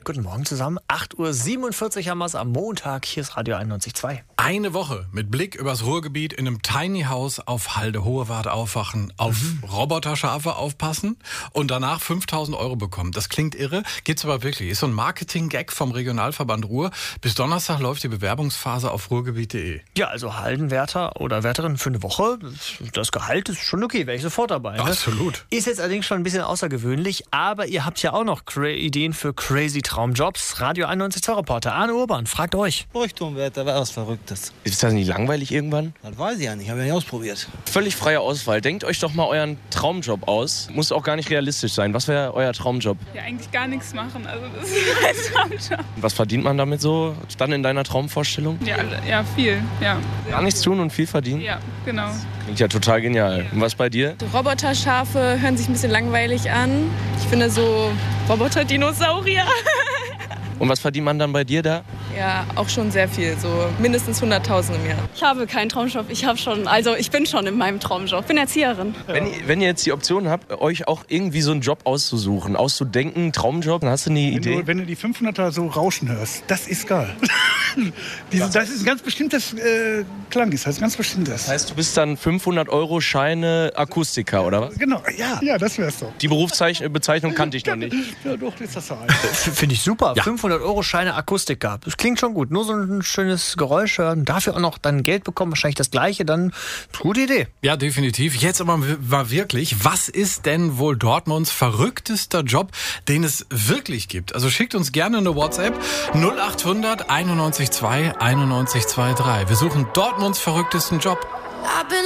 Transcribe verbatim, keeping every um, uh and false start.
Guten Morgen zusammen. acht Uhr siebenundvierzig haben wir es am Montag. Hier ist Radio einundneunzig Komma zwei. Eine Woche mit Blick übers Ruhrgebiet in einem Tiny House auf Halde Hohewart aufwachen, auf mhm. Roboterschafe aufpassen und danach fünftausend Euro bekommen. Das klingt irre, gibt's aber wirklich. Ist so ein Marketing-Gag vom Regionalverband Ruhr. Bis Donnerstag läuft die Bewerbungsphase auf ruhrgebiet punkt de. Ja, also Haldenwärter oder Wärterin für eine Woche. Das Gehalt ist schon okay, wäre ich sofort dabei. Ne? Absolut. Ist jetzt allerdings schon ein bisschen außergewöhnlich, aber ihr habt ja auch noch cra- Ideen für crazy Traumjobs. Radio einundneunzig Komma zwei Reporter Arne Urban fragt euch. Leuchtturmwärter wäre was Verrücktes. Ist das nicht langweilig irgendwann? Das weiß ich ja nicht, habe ich ja nicht ausprobiert. Völlig freie Auswahl. Denkt euch doch mal euren Traumjob aus. Muss auch gar nicht realistisch sein. Was wäre euer Traumjob? Ja, eigentlich gar nichts machen. Also das ist mein Traumjob. Was verdient man damit so dann in deiner Traumvorstellung? Ja, ja, viel. Ja. Gar nichts tun und viel verdienen? Ja, genau. Klingt ja total genial. Und was bei dir? Roboterschafe hören sich ein bisschen langweilig an. Ich finde so Roboterdinosaurier. Und was verdient man dann bei dir da? Ja, auch schon sehr viel, so mindestens hunderttausend im Jahr. Ich habe keinen Traumjob, ich habe schon, also ich bin schon in meinem Traumjob, ich bin Erzieherin. Wenn, ihr, wenn ihr jetzt die Option habt, euch auch irgendwie so einen Job auszusuchen, auszudenken, Traumjob, dann hast du eine Idee? Wenn du, wenn du die fünfhunderter so rauschen hörst, das ist geil. Diese, das ist ein ganz bestimmtes äh, Klang, ist das ganz bestimmtes. Das heißt, du bist dann fünfhundert Euro Scheine Akustiker, oder was? Genau, ja, ja, das wär's doch. Die Berufsbezeichnung kannte ich noch nicht. Ja, doch, ist das so ein. Finde ich super. Ja. fünfhundert Euro Scheine Akustiker. Das klingt schon gut. Nur so ein schönes Geräusch hören. Dafür auch noch dann Geld bekommen. Wahrscheinlich das Gleiche. Dann gute Idee. Ja, definitiv. Jetzt aber mal wirklich, was ist denn wohl Dortmunds verrücktester Job, den es wirklich gibt? Also schickt uns gerne eine WhatsApp null acht hundert einundneunzig zwei einundneunzig zwei drei. Wir suchen Dortmunds verrücktesten Job.